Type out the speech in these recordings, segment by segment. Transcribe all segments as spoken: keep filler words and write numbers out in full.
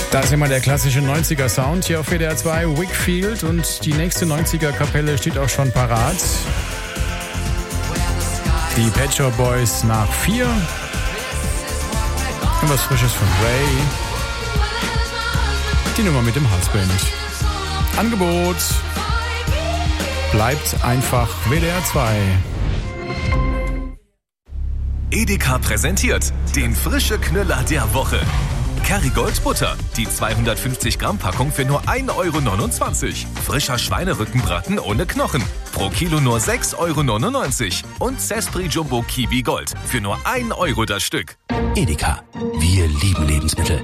Da ist immer der klassische neunziger-Sound hier auf W D R zwei, Wakefield, und die nächste neunziger-Kapelle steht auch schon parat. Die Pet Shop Boys nach vier. Und was Frisches von Ray. Die Nummer mit dem Halsband. Angebot bleibt einfach W D R zwei. Edeka präsentiert den frische Knüller der Woche. Kerrygold Butter, die zweihundertfünfzig Gramm Packung für nur ein Euro neunundzwanzig. Frischer Schweinerückenbraten ohne Knochen, pro Kilo nur sechs Euro neunundneunzig. Und Zespri Jumbo Kiwi Gold für nur ein Euro das Stück. Edeka, wir lieben Lebensmittel.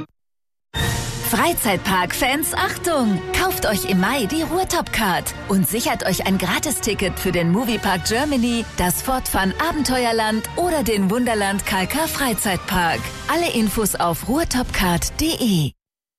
Freizeitpark-Fans, Achtung! Kauft euch im Mai die Ruhrtop-Card und sichert euch ein Gratisticket für den Moviepark Germany, das Fort Fun Abenteuerland oder den Wunderland K K Freizeitpark. Alle Infos auf ruhrtopcard punkt de.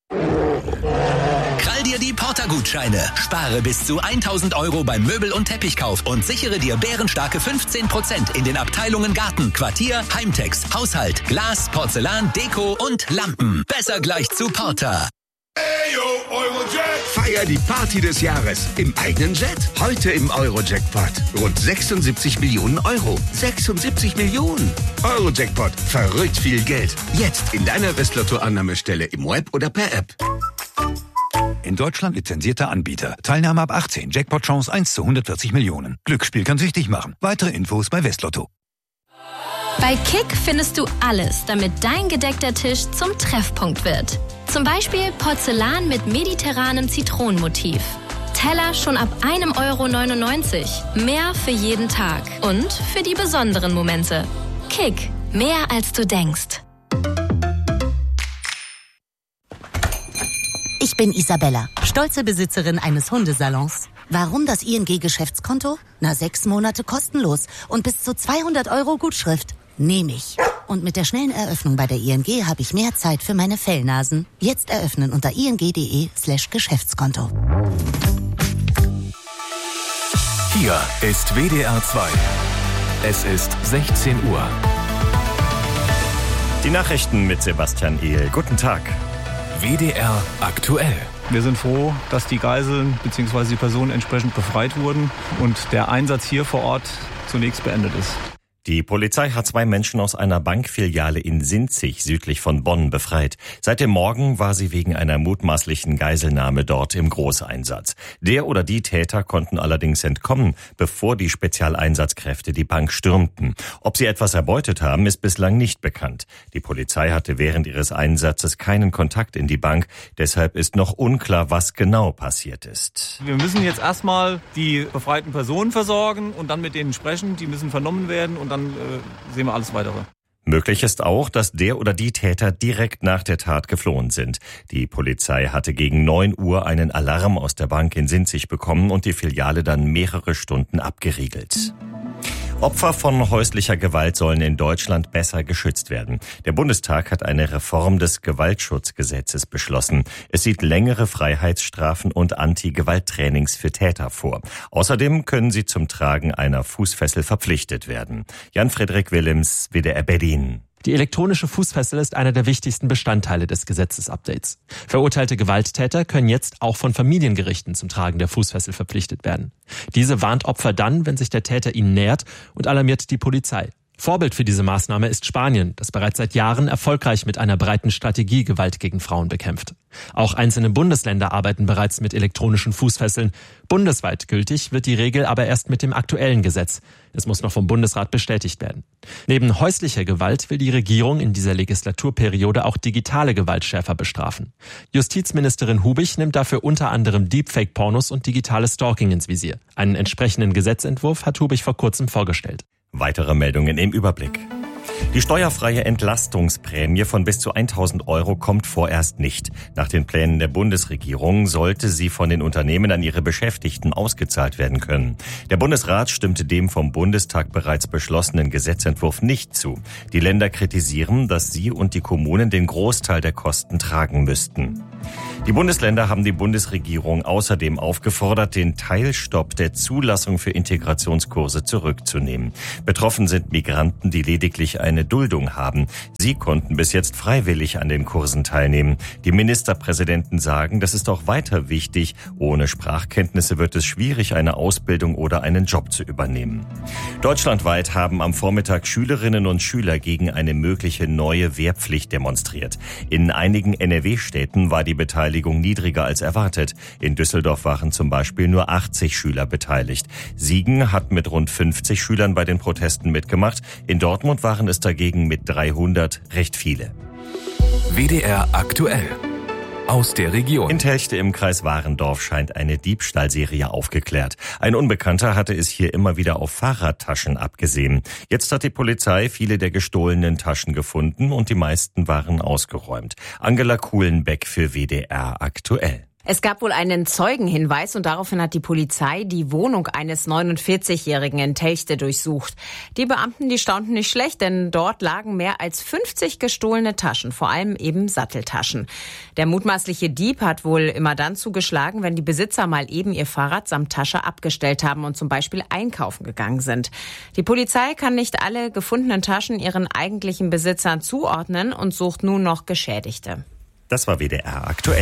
Krall dir die Porter-Gutscheine. Spare bis zu tausend Euro beim Möbel- und Teppichkauf und sichere dir bärenstarke fünfzehn Prozent in den Abteilungen Garten, Quartier, Heimtex, Haushalt, Glas, Porzellan, Deko und Lampen. Besser gleich zu Porter. Ayo, Eurojack! Feier die Party des Jahres im eigenen Jet. Heute im Euro-Jackpot. Rund sechsundsiebzig Millionen Euro. sechsundsiebzig Millionen. Euro-Jackpot. Verrückt viel Geld. Jetzt in deiner Westlotto-Annahmestelle im Web oder per App. In Deutschland lizenzierter Anbieter. Teilnahme ab achtzehn. Jackpot-Chance eins zu hundertvierzig Millionen. Glücksspiel kann süchtig machen. Weitere Infos bei Westlotto. Bei Kick findest du alles, damit dein gedeckter Tisch zum Treffpunkt wird. Zum Beispiel Porzellan mit mediterranem Zitronenmotiv. Teller schon ab einem Euro neunundneunzig. Mehr für jeden Tag. Und für die besonderen Momente. Kick. Mehr als du denkst. Ich bin Isabella, stolze Besitzerin eines Hundesalons. Warum das I N G-Geschäftskonto? Na, sechs Monate kostenlos und bis zu zweihundert Euro Gutschrift. Nehme ich. Und mit der schnellen Eröffnung bei der I N G habe ich mehr Zeit für meine Fellnasen. Jetzt eröffnen unter ing.de slash Geschäftskonto. Hier ist W D R zwei. Es ist sechzehn Uhr. Die Nachrichten mit Sebastian Ehl. Guten Tag. W D R aktuell. Wir sind froh, dass die Geiseln bzw. die Personen entsprechend befreit wurden und der Einsatz hier vor Ort zunächst beendet ist. Die Polizei hat zwei Menschen aus einer Bankfiliale in Sinzig südlich von Bonn befreit. Seit dem Morgen war sie wegen einer mutmaßlichen Geiselnahme dort im Großeinsatz. Der oder die Täter konnten allerdings entkommen, bevor die Spezialeinsatzkräfte die Bank stürmten. Ob sie etwas erbeutet haben, ist bislang nicht bekannt. Die Polizei hatte während ihres Einsatzes keinen Kontakt in die Bank. Deshalb ist noch unklar, was genau passiert ist. Wir müssen jetzt erstmal die befreiten Personen versorgen und dann mit denen sprechen. Die müssen vernommen werden und dann äh, sehen wir alles Weitere. Möglich ist auch, dass der oder die Täter direkt nach der Tat geflohen sind. Die Polizei hatte gegen neun Uhr einen Alarm aus der Bank in Sinzig bekommen und die Filiale dann mehrere Stunden abgeriegelt. Opfer von häuslicher Gewalt sollen in Deutschland besser geschützt werden. Der Bundestag hat eine Reform des Gewaltschutzgesetzes beschlossen. Es sieht längere Freiheitsstrafen und Anti-Gewalt-Trainings für Täter vor. Außerdem können sie zum Tragen einer Fußfessel verpflichtet werden. Jan-Frederik Willems, W D R Berlin. Die elektronische Fußfessel ist einer der wichtigsten Bestandteile des Gesetzesupdates. Verurteilte Gewalttäter können jetzt auch von Familiengerichten zum Tragen der Fußfessel verpflichtet werden. Diese warnt Opfer dann, wenn sich der Täter ihnen nähert, und alarmiert die Polizei. Vorbild für diese Maßnahme ist Spanien, das bereits seit Jahren erfolgreich mit einer breiten Strategie Gewalt gegen Frauen bekämpft. Auch einzelne Bundesländer arbeiten bereits mit elektronischen Fußfesseln. Bundesweit gültig wird die Regel aber erst mit dem aktuellen Gesetz. Es muss noch vom Bundesrat bestätigt werden. Neben häuslicher Gewalt will die Regierung in dieser Legislaturperiode auch digitale Gewalt schärfer bestrafen. Justizministerin Hubich nimmt dafür unter anderem Deepfake-Pornos und digitales Stalking ins Visier. Einen entsprechenden Gesetzentwurf hat Hubich vor kurzem vorgestellt. Weitere Meldungen im Überblick. Die steuerfreie Entlastungsprämie von bis zu tausend Euro kommt vorerst nicht. Nach den Plänen der Bundesregierung sollte sie von den Unternehmen an ihre Beschäftigten ausgezahlt werden können. Der Bundesrat stimmte dem vom Bundestag bereits beschlossenen Gesetzentwurf nicht zu. Die Länder kritisieren, dass sie und die Kommunen den Großteil der Kosten tragen müssten. Die Bundesländer haben die Bundesregierung außerdem aufgefordert, den Teilstopp der Zulassung für Integrationskurse zurückzunehmen. Betroffen sind Migranten, die lediglich eine Duldung haben. Sie konnten bis jetzt freiwillig an den Kursen teilnehmen. Die Ministerpräsidenten sagen, das ist auch weiter wichtig. Ohne Sprachkenntnisse wird es schwierig, eine Ausbildung oder einen Job zu übernehmen. Deutschlandweit haben am Vormittag Schülerinnen und Schüler gegen eine mögliche neue Wehrpflicht demonstriert. In einigen N R W-Städten war die Beteiligung niedriger als erwartet. In Düsseldorf waren zum Beispiel nur achtzig Schüler beteiligt. Siegen hat mit rund fünfzig Schülern bei den Protesten mitgemacht. In Dortmund waren es dagegen mit dreihundert recht viele. W D R aktuell. Aus der Region. In Telchte im Kreis Warendorf scheint eine Diebstahlserie aufgeklärt. Ein Unbekannter hatte es hier immer wieder auf Fahrradtaschen abgesehen. Jetzt hat die Polizei viele der gestohlenen Taschen gefunden und die meisten waren ausgeräumt. Angela Kuhlenbeck für W D R aktuell. Es gab wohl einen Zeugenhinweis und daraufhin hat die Polizei die Wohnung eines neunundvierzigjährigen in Telchte durchsucht. Die Beamten, die staunten nicht schlecht, denn dort lagen mehr als fünfzig gestohlene Taschen, vor allem eben Satteltaschen. Der mutmaßliche Dieb hat wohl immer dann zugeschlagen, wenn die Besitzer mal eben ihr Fahrrad samt Tasche abgestellt haben und zum Beispiel einkaufen gegangen sind. Die Polizei kann nicht alle gefundenen Taschen ihren eigentlichen Besitzern zuordnen und sucht nun noch Geschädigte. Das war W D R aktuell.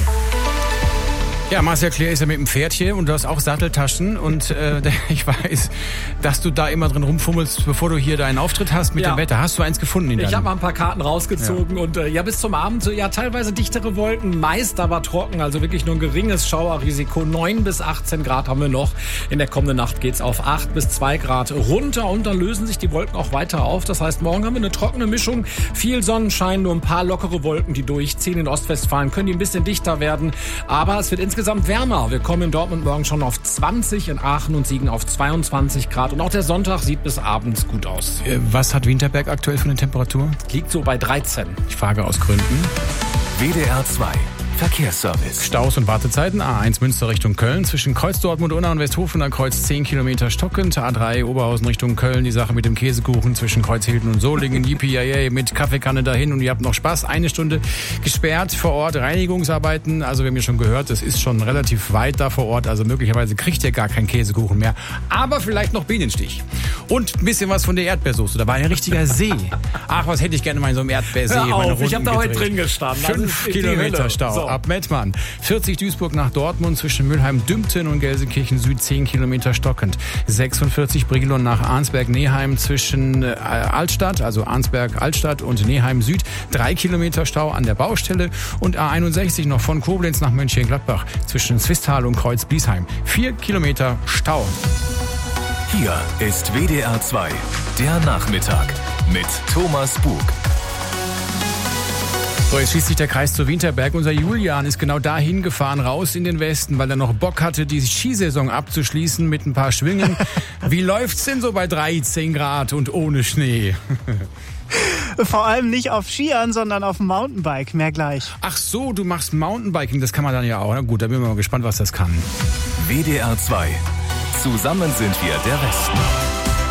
Ja, Marcel Claire ist ja mit dem Pferd hier und du hast auch Satteltaschen und äh, ich weiß, dass du da immer drin rumfummelst, bevor du hier deinen Auftritt hast mit ja. dem Wetter. Hast du eins gefunden in deinem? Ich habe mal ein paar Karten rausgezogen ja. und äh, ja bis zum Abend so ja teilweise dichtere Wolken, meist aber trocken, also wirklich nur ein geringes Schauerrisiko. neun bis achtzehn Grad haben wir noch. In der kommenden Nacht geht's auf acht bis zwei Grad runter und dann lösen sich die Wolken auch weiter auf. Das heißt, morgen haben wir eine trockene Mischung, viel Sonnenschein, nur ein paar lockere Wolken, die durchziehen. In Ostwestfalen können die ein bisschen dichter werden, aber es wird insgesamt Insgesamt wärmer. Wir kommen in Dortmund morgen schon auf zwanzig, in Aachen und Siegen auf zweiundzwanzig Grad. Und auch der Sonntag sieht bis abends gut aus. Was hat Winterberg aktuell für eine Temperatur? Liegt so bei dreizehn. Ich frage aus Gründen. W D R zwei Verkehrsservice. Staus und Wartezeiten. A eins Münster Richtung Köln. Zwischen Kreuz Dortmund, Unna und Westhofen an Kreuz zehn Kilometer stockend. A drei Oberhausen Richtung Köln. Die Sache mit dem Käsekuchen zwischen Kreuz Hilden und Solingen. Yippie mit Kaffeekanne dahin und ihr habt noch Spaß. Eine Stunde gesperrt vor Ort. Reinigungsarbeiten. Also wir haben ja schon gehört, es ist schon relativ weit da vor Ort. Also möglicherweise kriegt ihr gar keinen Käsekuchen mehr. Aber vielleicht noch Bienenstich. Und ein bisschen was von der Erdbeersoße. Da war ein richtiger See. Ach, was hätte ich gerne mal in so einem Erdbeersee. Hör auf, ich habe da heute drin gestanden. Fünf Kilometer Stau. So. Ab Mettmann. vierzig Duisburg nach Dortmund zwischen Mülheim-Dümpten und Gelsenkirchen Süd zehn Kilometer stockend. sechsundvierzig Brilon nach Arnsberg-Neheim zwischen äh, Altstadt, also Arnsberg-Altstadt und Neheim Süd. drei Kilometer Stau an der Baustelle. Und A einundsechzig noch von Koblenz nach Mönchengladbach zwischen Zwistal und Kreuz-Bliesheim. vier Kilometer Stau. Hier ist W D R zwei, der Nachmittag mit Thomas Bug. So, jetzt schließt sich der Kreis zu Winterberg. Unser Julian ist genau dahin gefahren, raus in den Westen, weil er noch Bock hatte, die Skisaison abzuschließen mit ein paar Schwingen. Wie läuft's denn so bei dreizehn Grad und ohne Schnee? Vor allem nicht auf Skiern, sondern auf dem Mountainbike. Mehr gleich. Ach so, du machst Mountainbiking, das kann man dann ja auch. Na gut, da bin ich mal gespannt, was das kann. W D R zwei. Zusammen sind wir der Westen.